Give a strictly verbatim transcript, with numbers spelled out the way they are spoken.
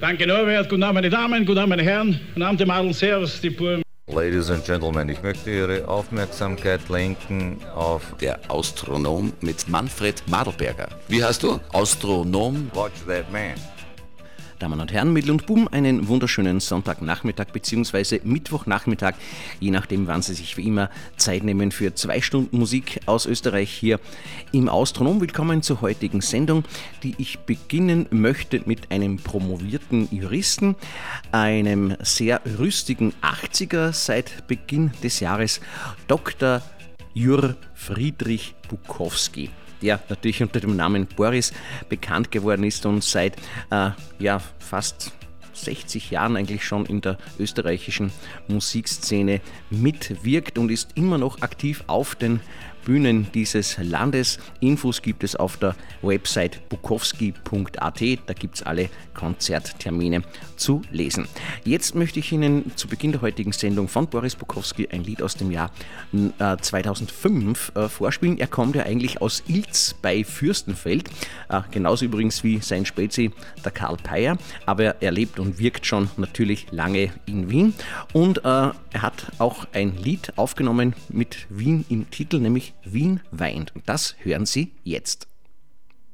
Danke Norbert, guten Abend meine Damen, guten Abend meine Herren, guten Abend die Madel, servus die Burm. Ladies and Gentlemen, ich möchte Ihre Aufmerksamkeit lenken auf Der Astronom mit Manfred Madelberger. Wie heißt du? Astronom? Watch That Man. Damen und Herren, Mädel und Buben, einen wunderschönen Sonntagnachmittag bzw. Mittwochnachmittag, je nachdem, wann Sie sich wie immer Zeit nehmen für zwei Stunden Musik aus Österreich hier im Astronom. Willkommen zur heutigen Sendung, die ich beginnen möchte mit einem promovierten Juristen, einem sehr rüstigen achtziger seit Beginn des Jahres, Doktor Jur Friedrich Bukowski, der natürlich unter dem Namen Boris bekannt geworden ist und seit äh, ja, fast sechzig Jahren eigentlich schon in der österreichischen Musikszene mitwirkt und ist immer noch aktiv auf den Bühnen dieses Landes. Infos gibt es auf der Website bukowski punkt a t, da gibt es alle Konzerttermine zu lesen. Jetzt möchte ich Ihnen zu Beginn der heutigen Sendung von Boris Bukowski ein Lied aus dem Jahr äh, zweitausendfünf äh, vorspielen. Er kommt ja eigentlich aus Ilz bei Fürstenfeld, äh, genauso übrigens wie sein Spezi, der Karl Peyer, aber er lebt und wirkt schon natürlich lange in Wien und äh, er hat auch ein Lied aufgenommen mit Wien im Titel, nämlich Wien weint. Und das hören Sie jetzt.